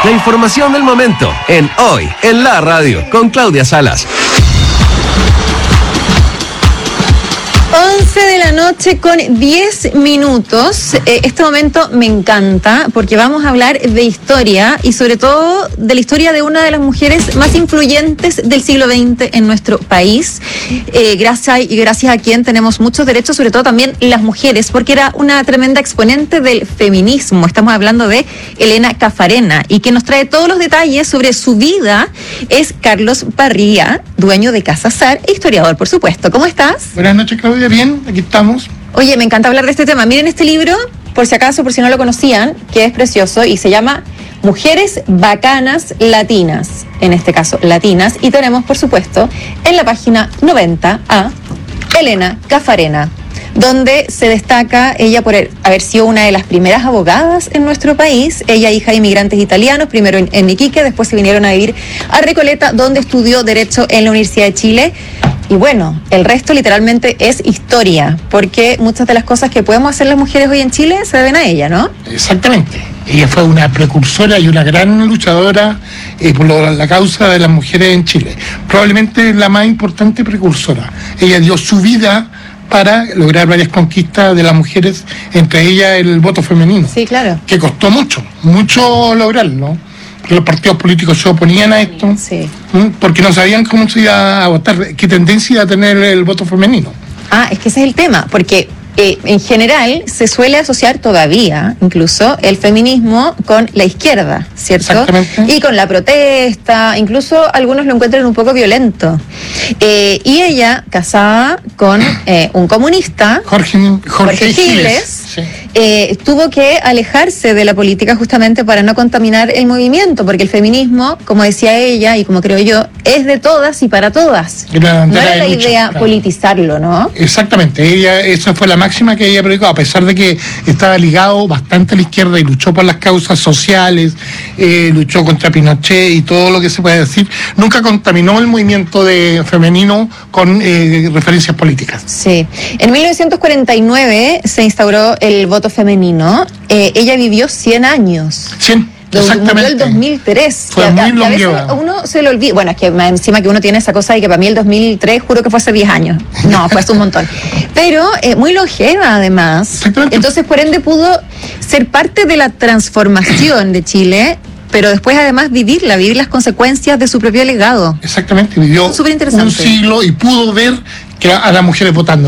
La información del momento en Hoy en la Radio con Claudia Salas. 11 de la noche con 10 minutos. Este momento me encanta porque vamos a hablar de historia y sobre todo de la historia de una de las mujeres más influyentes del siglo XX en nuestro país. Gracias a quien tenemos muchos derechos, sobre todo también las mujeres, porque era una tremenda exponente del feminismo. Estamos hablando de Elena Caffarena, y quien nos trae todos los detalles sobre su vida es Carlos Barría, dueño de Casa Sar e historiador, por supuesto. ¿Cómo estás? Buenas noches, Claudia. Bien, aquí estamos. Oye, me encanta hablar de este tema. Miren este libro, por si acaso, por si no lo conocían, que es precioso y se llama Mujeres Bacanas Latinas, en este caso latinas, y tenemos, por supuesto, en la página 90 a Elena Caffarena, donde se destaca ella por haber sido una de las primeras abogadas en nuestro país. Ella, hija de inmigrantes italianos, primero en Iquique, después se vinieron a vivir a Recoleta, donde estudió Derecho en la Universidad de Chile. Y bueno, el resto literalmente es historia, porque muchas de las cosas que podemos hacer las mujeres hoy en Chile se deben a ella, ¿no? Exactamente. Ella fue una precursora y una gran luchadora por la causa de las mujeres en Chile. Probablemente la más importante precursora. Ella dio su vida para lograr varias conquistas de las mujeres, entre ellas el voto femenino. Sí, claro. Que costó mucho lograrlo. Los partidos políticos se oponían a esto, sí, porque no sabían cómo se iba a votar, qué tendencia iba a tener el voto femenino. Ah, es que ese es el tema, porque en general se suele asociar todavía, incluso, el feminismo con la izquierda, ¿cierto? Exactamente. Y con la protesta, incluso algunos lo encuentran un poco violento. Y ella, casada con un comunista, Jorge Giles, sí. Tuvo que alejarse de la política justamente para no contaminar el movimiento, porque el feminismo, como decía ella y como creo yo, es de todas y para todas. No era la idea politizarlo, ¿no? Exactamente, esa fue la máxima que ella predicó, a pesar de que estaba ligado bastante a la izquierda y luchó por las causas sociales, luchó contra Pinochet y todo lo que se puede decir. Nunca contaminó el movimiento femenino con referencias políticas. Sí. En 1949 se instauró el voto femenino. Ella vivió 100 años. 100. Exactamente. Murió el 2003. Fue muy longeva. A veces uno se lo olvida. Bueno, es que encima que uno tiene esa cosa de que para mí el 2003, juro que fue hace 10 años. No, fue hace un montón. Pero muy longeva, además. Entonces, por ende, pudo ser parte de la transformación de Chile, pero después, además, vivir las consecuencias de su propio legado. Exactamente. Vivió un siglo y pudo ver que a las mujeres votando.